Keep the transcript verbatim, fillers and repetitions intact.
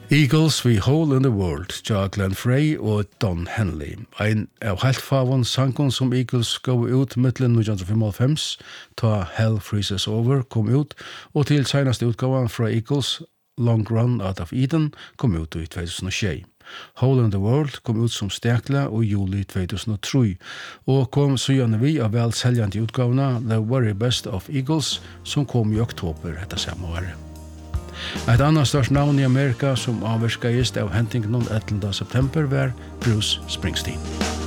Eagles We Hole in the World, ja Glenn Frey og Don Henley. Ein av helt favon sankon som Eagles gav ut mittlen nitjan fimmoghálvfems, ta Hell Freezes Over kom ut, og til senaste utgavan fra Eagles, Long Run Out of Eden, kom ut i tjuetusenogtjei. Hole in the World kom ut som stekla i juli tjuetusenogtre, og kom søgjane vi av vel seljande utgavna The Very Best of Eagles, som kom i oktober etter samme året. Et annet størst navn i Amerika som avvirka ist av hentingnon ellevte september var Bruce Springsteen.